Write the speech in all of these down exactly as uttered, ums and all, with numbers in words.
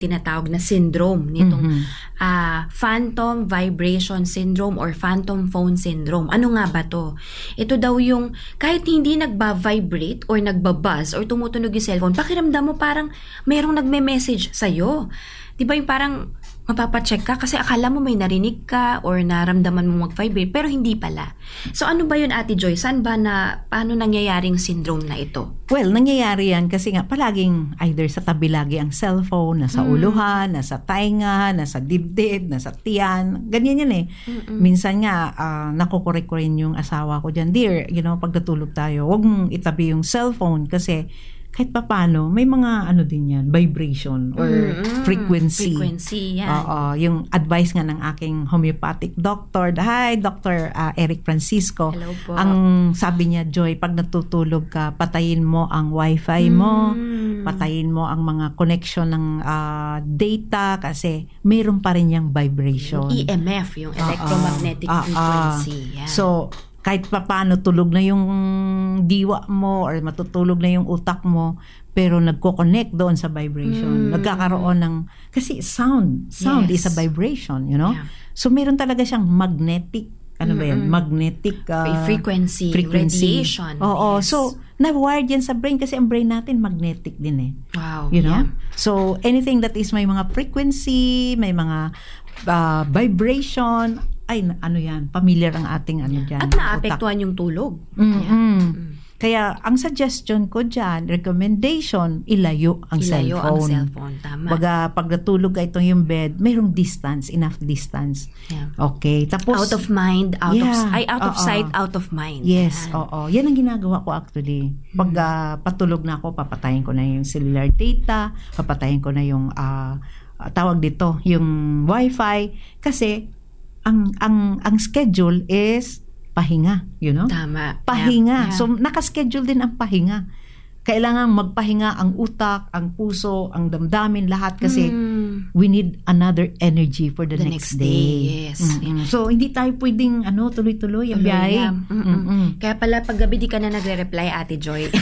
tinatawag na syndrome nitong Mhm. ah, phantom vibration syndrome or phantom phone syndrome. Ano nga ba to? Ito daw yung kahit hindi nagba-vibrate or nagba-buzz or tumutunog yung cellphone, pakiramdam mo parang mayroong nagme-message sa'yo. Di ba yung parang mapapacheck ka kasi akala mo may narinig ka or naramdaman mo mag-vibrate pero hindi pala. So ano ba yun, Ate Joy? Saan ba na, paano nangyayaring syndrome na ito? Well, nangyayari yan kasi nga palaging either sa tabi lagi ang cellphone, nasa Mm. uluhan, nasa tainga, nasa dibdib, nasa tiyan. Ganyan yan eh. Mm-mm. Minsan nga, uh, nakukorek ko rin yung asawa ko dyan. Dear, you know, pag natulog tayo, huwag mong itabi yung cellphone kasi kahit pa paano, may mga ano din yan, vibration or Mm-mm. frequency. Frequency, yan. Oo, yung advice nga ng aking homeopathic doctor, hi, Doctor uh, Eric Francisco. Hello po. Ang sabi niya, Joy, pag natutulog ka, patayin mo ang wifi mo, Mm. patayin mo ang mga connection ng ah, data kasi mayroon pa rin yung vibration. E M F, yung electromagnetic Ah, ah, frequency. Yan. So, kahit papaano tulog na yung diwa mo or matutulog na yung utak mo, pero nagko-connect doon sa vibration. Mm. Nagkakaroon ng, kasi sound, sound Yes. is a vibration, you know? Yeah. So, meron talaga siyang magnetic, ano ba yan? Mm-mm. Magnetic uh, frequency, frequency. radiation. Oo, Yes. so, na-wired yan sa brain kasi ang brain natin magnetic din eh. Wow. You know? Yeah. So, anything that is may mga frequency, may mga uh, vibration, ay, ano yan, familiar ang ating ano dyan. At naapektuhan yung tulog. Mm-mm. Yeah. Mm. Kaya, ang suggestion ko dyan, recommendation, ilayo ang Ilayo cellphone. ang cellphone. Tama. Baga, pag natulog ka itong yung bed, mayroong distance, enough distance. Yeah. Okay. Tapos, Out of mind, out of Yeah. ay out of Oo. sight, out of mind. yes, Yan. oo. Yan ang ginagawa ko actually. Pag ah, patulog na ako, papatayin ko na yung cellular data, papatayin ko na yung ah, ah, tawag dito, yung wifi kasi ang ang ang schedule is pahinga, you know? Tama. Pahinga. Yeah. So naka-schedule din ang pahinga. Kailangan magpahinga ang utak, ang puso, ang damdamin, lahat kasi Mm. we need another energy for the, The next, next day. day, yes. Mm-mm. So hindi tayo pwedeng ano tuloy-tuloy ang Tuloy biyahe. na. Mm-mm. Mm-mm. Kaya pala paggabi di ka na nagre-reply, Ate Joy.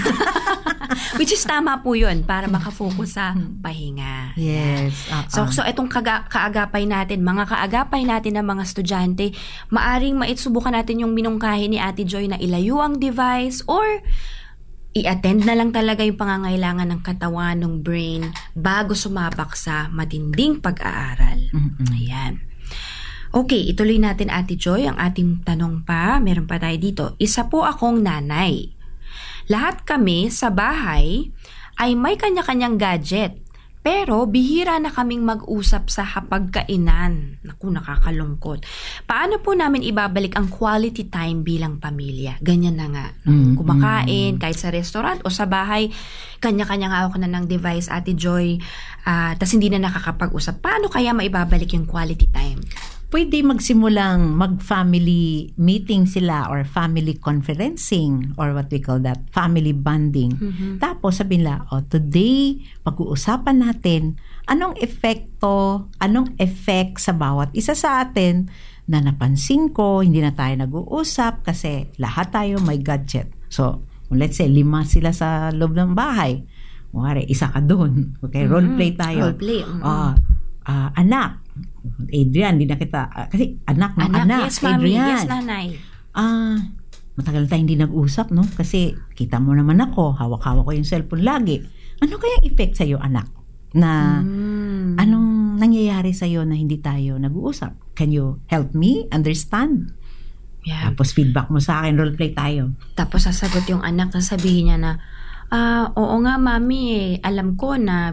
Which is tama po yun para makafocus sa pahinga. Yes. ah, So, ah. so itong kaga- kaagapay natin, mga kaagapay natin ng mga estudyante, maaring maitsubukan natin yung minungkahi ni Ate Joy na ilayo ang device or i-attend na lang talaga yung pangangailangan ng katawan, ng brain, bago sumabak sa matinding pag-aaral. Mm-mm. Ayan. Okay, ituloy natin, Ate Joy, ang ating tanong pa. Meron pa tayo dito. Isa po akong nanay. Lahat kami sa bahay ay may kanya-kanyang gadget. Pero bihira na kaming mag-usap sa hapagkainan. Naku, nakakalungkot. Paano po namin ibabalik ang quality time bilang pamilya? Ganyan na nga. Mm, Kumakain, kahit sa restaurant o sa bahay, kanya-kanyang hawak na ng device, Ate Joy, uh, tas hindi na nakakapag-usap. Paano kaya maibabalik yung quality time? Pwede magsimulang mag-family meeting sila or family conferencing or what we call that, family bonding. Mhm. Tapos sabihin nila, oh, today, pag-uusapan natin anong epekto, anong effect sa bawat isa sa atin na napansin ko, hindi na tayo nag-uusap kasi lahat tayo may gadget. So, let's say, lima sila sa loob ng bahay. Mawari, isa ka doon. Okay, Mhm. role play tayo. Role play, mhm. Ah, ah, anak, Adrian, di na kita, ah, kasi anak ng anak, Anak, yes, mami. Adrian. Yes, nanay. Ah, matagal na tayo hindi nag-usap, no? Kasi kita mo naman ako, hawak-hawak ko yung cellphone lagi. Ano kaya effect sa'yo, anak? Na Mm. anong nangyayari sa'yo na hindi tayo nag-uusap? Can you help me understand? Yeah. Tapos feedback mo sa akin, role play tayo. Tapos sasagot yung anak na sabihin niya na, ah, oo nga mami, eh, alam ko na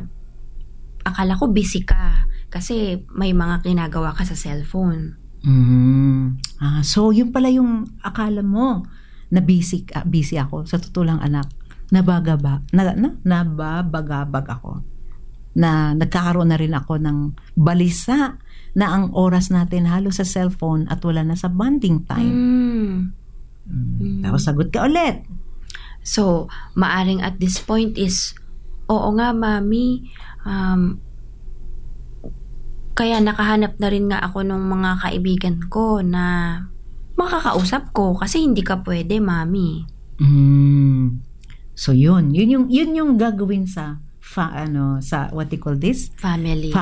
akala ko busy ka kasi may mga ginagawa ka sa cellphone. Mm. Ah, so yun pala yung akala mo na busy, ah, busy ako. Sa totoo lang, anak, nabagaba, na, na, nababagabag ako. Na nagkakaroon na rin ako ng balisa na ang oras natin halos sa cellphone at wala na sa bonding time. Mm. Mm. Tapos sagot ka ulit. So, maaring at this point is, oo nga mami, um, kaya nakahanap na rin nga ako ng mga kaibigan ko na makakausap ko kasi hindi ka pwede, mami. Mm. So yun, yun yung yun yung gagawin sa fa, ano sa what you call this? Family.